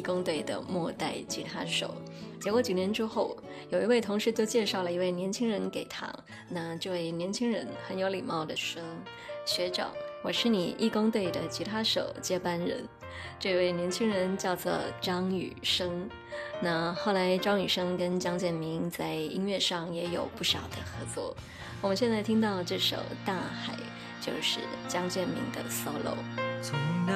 工队的末代吉他手。结果几年之后，有一位同事就介绍了一位年轻人给他，那这位年轻人很有礼貌地说：学长，我是你义工队的吉他手接班人。这位年轻人叫做张雨生。那后来张雨生跟江建民在音乐上也有不少的合作。我们现在听到这首《大海》就是江建民的 solo。